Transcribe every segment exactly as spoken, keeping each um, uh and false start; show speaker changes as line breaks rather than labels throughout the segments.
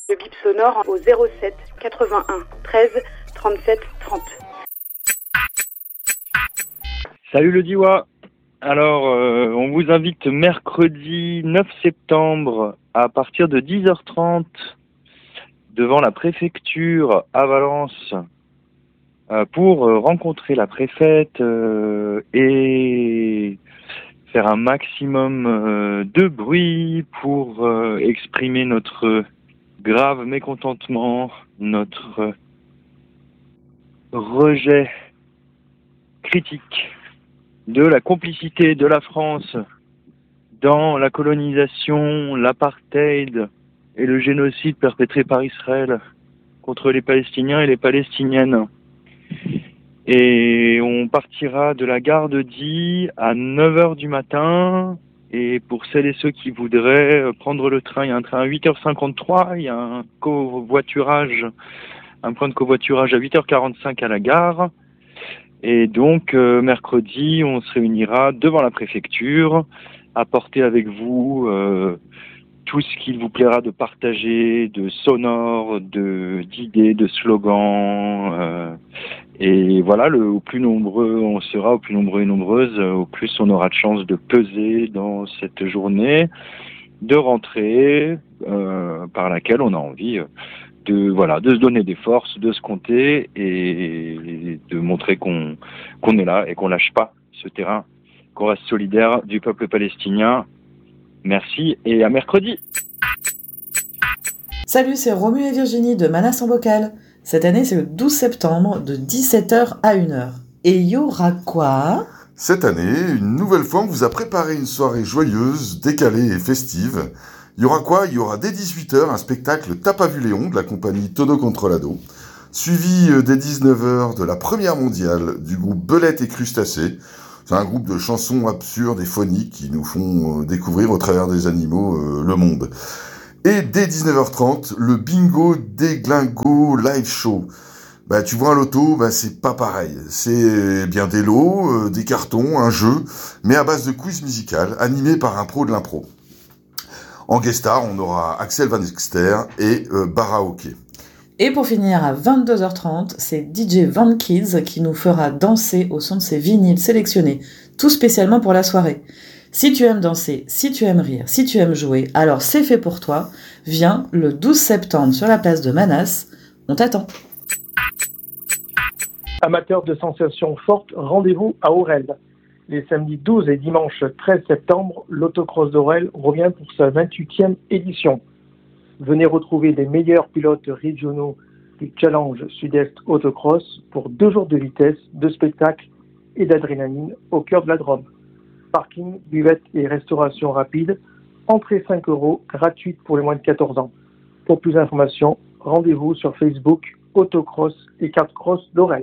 Le bip sonore au zéro sept quatre-vingt-un treize trente-sept trente.
Salut le Diwa. Alors, euh, on vous invite mercredi neuf septembre à partir de dix heures trente devant la préfecture à Valence euh, pour euh, rencontrer la préfète euh, et faire un maximum euh, de bruit pour euh, exprimer notre grave mécontentement, notre rejet critique de la complicité de la France dans la colonisation, l'apartheid et le génocide perpétré par Israël contre les Palestiniens et les Palestiniennes. Et on partira de la gare de Die à neuf heures du matin. Et pour celles et ceux qui voudraient prendre le train, il y a un train à huit heures cinquante-trois, il y a un covoiturage, un point de covoiturage à huit heures quarante-cinq à la gare. Et donc, euh, mercredi, on se réunira devant la préfecture, apporter avec vous euh, tout ce qu'il vous plaira de partager, de sonores, de d'idées, de slogans. Euh, et voilà, le, au plus nombreux on sera, au plus nombreux et nombreuses, au plus on aura de chance de peser dans cette journée de rentrée euh, par laquelle on a envie de voilà de se donner des forces, de se compter et de montrer qu'on qu'on est là et qu'on lâche pas ce terrain, qu'on reste solidaire du peuple palestinien. Merci et à mercredi.
Salut, c'est Romu et Virginie de Manas en Bocal. Cette année, c'est le douze septembre de dix-sept heures à une heure. Et il y aura quoi ?
Cette année, une nouvelle fois, on vous a préparé une soirée joyeuse, décalée et festive. Il y aura quoi ? Il y aura dès dix-huit heures un spectacle T'as pas vu Léon de la compagnie Todo Controlado, suivi dès dix-neuf heures de la première mondiale du groupe Belette et Crustacés. C'est un groupe de chansons absurdes et phoniques qui nous font découvrir au travers des animaux euh, le monde. Et dès dix-neuf heures trente, le Bingo Déglingo Live Show. Bah, tu vois un loto, bah, c'est pas pareil. C'est bien des lots, euh, des cartons, un jeu, mais à base de quiz musical, animé par un pro de l'impro. En guest star, on aura Axel Van Exter et euh, Baraoke.
Et pour finir, à vingt-deux heures trente, c'est D J Van Kids qui nous fera danser au son de ses vinyles sélectionnés, tout spécialement pour la soirée. Si tu aimes danser, si tu aimes rire, si tu aimes jouer, alors c'est fait pour toi. Viens le douze septembre sur la place de Manas, on t'attend.
Amateurs de sensations fortes, rendez-vous à Aurel. Les samedis douze et dimanche treize septembre, l'autocross d'Aurel revient pour sa vingt-huitième édition. Venez retrouver les meilleurs pilotes régionaux du Challenge Sud-Est Autocross pour deux jours de vitesse, de spectacle et d'adrénaline au cœur de la Drôme. Parking, buvette et restauration rapide. Entrée cinq euros, gratuite pour les moins de quatorze ans. Pour plus d'informations, rendez-vous sur Facebook, Autocross et Kartcross d'Aurel.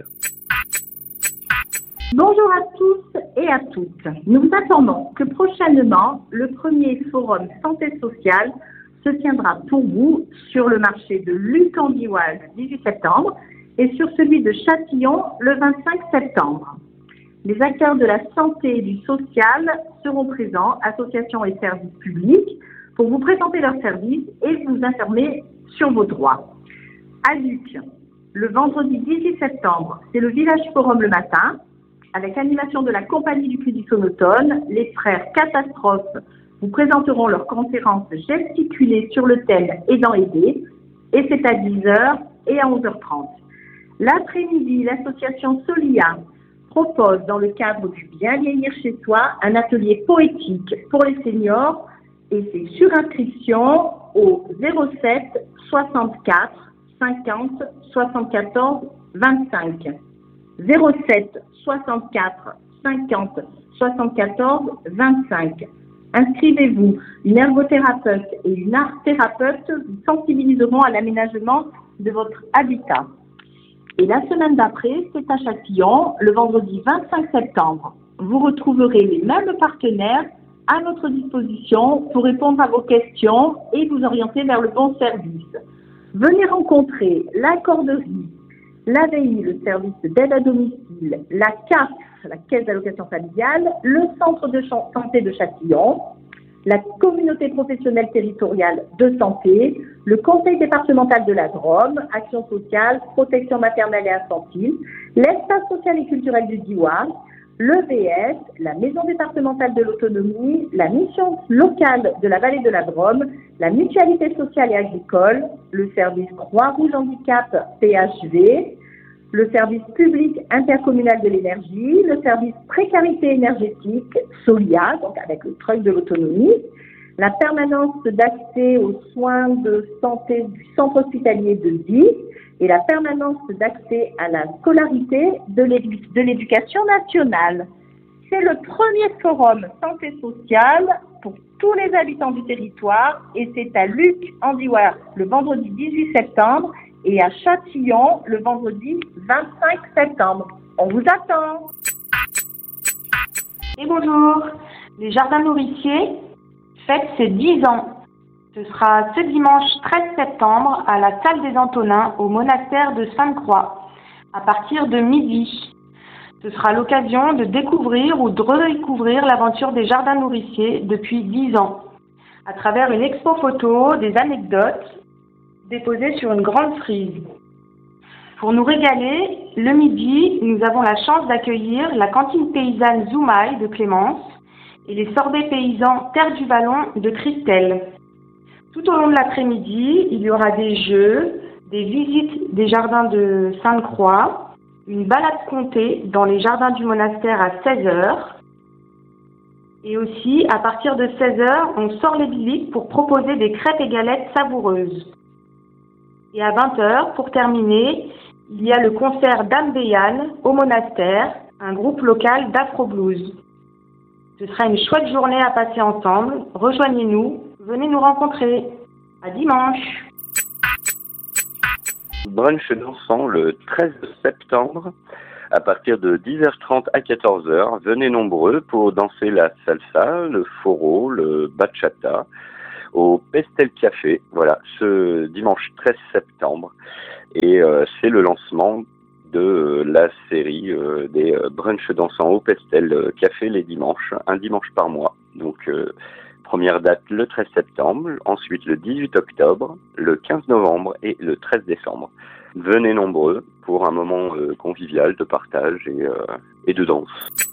Bonjour à tous et à toutes. Nous vous informons que prochainement, le premier forum santé sociale se tiendra pour vous sur le marché de Luc-en-Dioise le dix-huit septembre et sur celui de Châtillon le vingt-cinq septembre. Les acteurs de la santé et du social seront présents, associations et services publics, pour vous présenter leurs services et vous informer sur vos droits. À Luc, le vendredi dix-huit septembre, c'est le Village Forum le matin, avec animation de la Compagnie du Crédit Sonotone. Les frères Catastrophes vous présenteront leur conférence gesticulée sur le thème Aidant aider, et c'est à dix heures et à onze heures trente. L'après-midi, l'association Solia propose, dans le cadre du Bien vieillir chez soi, un atelier poétique pour les seniors, et c'est sur inscription au zéro sept soixante-quatre cinquante soixante-quatorze vingt-cinq. zéro sept soixante-quatre cinquante soixante-quatorze vingt-cinq. Inscrivez-vous. Une ergothérapeute et une art-thérapeute vous sensibiliseront à l'aménagement de votre habitat. Et la semaine d'après, c'est à Châtillon, le vendredi vingt-cinq septembre. Vous retrouverez les mêmes partenaires à notre disposition pour répondre à vos questions et vous orienter vers le bon service. Venez rencontrer la corderie, l'A V I, le service d'aide à domicile, la C A F, la caisse d'allocation familiale, le centre de santé de Châtillon, la communauté professionnelle territoriale de santé, le conseil départemental de la Drôme, action sociale, protection maternelle et infantile, l'espace social et culturel du Diois, l'E V S, la maison départementale de l'autonomie, la mission locale de la vallée de la Drôme, la mutualité sociale et agricole, le service Croix-Rouge Handicap P H V, le service public intercommunal de l'énergie, le service précarité énergétique Solia, donc avec le truc de l'autonomie, la permanence d'accès aux soins de santé du centre hospitalier de Die et la permanence d'accès à la scolarité de l'édu- de l'éducation nationale. C'est le premier forum santé sociale pour tous les habitants du territoire et c'est à Luc en Diois le vendredi dix-huit septembre et à Châtillon le vendredi vingt-cinq septembre. On vous attend.
Et bonjour, les Jardins Nourriciers fêtent ses dix ans. Ce sera ce dimanche treize septembre à la salle des Antonins au monastère de Sainte-Croix, à partir de midi. Ce sera l'occasion de découvrir ou de redécouvrir l'aventure des Jardins Nourriciers depuis dix ans, à travers une expo photo, des anecdotes déposées sur une grande frise. Pour nous régaler, le midi, nous avons la chance d'accueillir la cantine paysanne Zoumaï de Clémence et les sorbets paysans Terre du Vallon de Christelle. Tout au long de l'après-midi, il y aura des jeux, des visites des jardins de Sainte-Croix, une balade comptée dans les jardins du monastère à seize heures. Et aussi, à partir de seize heures, on sort les biliques pour proposer des crêpes et galettes savoureuses. Et à vingt heures, pour terminer, il y a le concert d'Anne Béane au monastère, un groupe local d'afro-blues. Ce sera une chouette journée à passer ensemble. Rejoignez-nous, venez nous rencontrer. À dimanche.
Brunch dansant le treize septembre à partir de dix heures trente à quatorze heures. Venez nombreux pour danser la salsa, le foro, le bachata au Pestel Café. Voilà, ce dimanche treize septembre. Et euh, c'est le lancement de euh, la série euh, des euh, brunchs dansants au Pestel Café les dimanches, un dimanche par mois. Donc, euh, première date le treize septembre, ensuite le dix-huit octobre, le quinze novembre et le treize décembre. Venez nombreux pour un moment euh, convivial de partage et, euh, et de danse.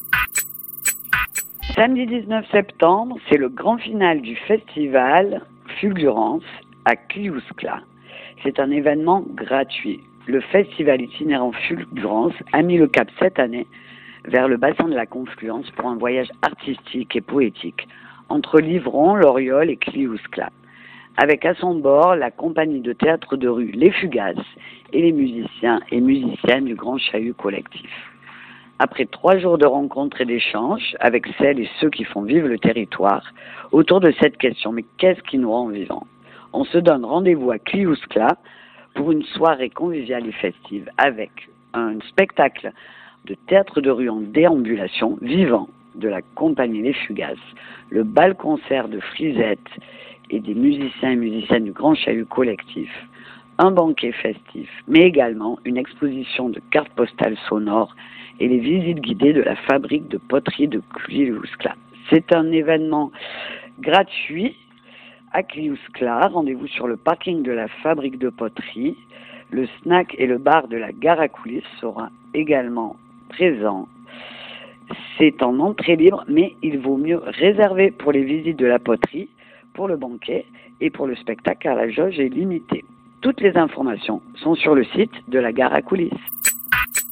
Samedi dix-neuf septembre, c'est le grand final du festival Fulgurance à Cliouscla. C'est un événement gratuit. Le festival itinérant Fulgurance a mis le cap cette année vers le bassin de la Confluence pour un voyage artistique et poétique entre Livron, Loriol et Cliouscla, avec à son bord la compagnie de théâtre de rue Les Fugaces et les musiciens et musiciennes du Grand Chahut Collectif. Après trois jours de rencontres et d'échanges avec celles et ceux qui font vivre le territoire, autour de cette question, mais qu'est-ce qui nous rend vivants ? On se donne rendez-vous à Cliouscla pour une soirée conviviale et festive avec un spectacle de théâtre de rue en déambulation vivant de la compagnie Les Fugaces, le bal-concert de Frisette et des musiciens et musiciennes du Grand Chahut Collectif, un banquet festif, mais également une exposition de cartes postales sonores et les visites guidées de la fabrique de poterie de Cliouscla. C'est un événement gratuit à Cliouscla. Rendez-vous sur le parking de la fabrique de poterie. Le snack et le bar de la gare à coulisses sera également présent. C'est en entrée libre, mais il vaut mieux réserver pour les visites de la poterie, pour le banquet et pour le spectacle car la jauge est limitée. Toutes les informations sont sur le site de la gare à coulisses.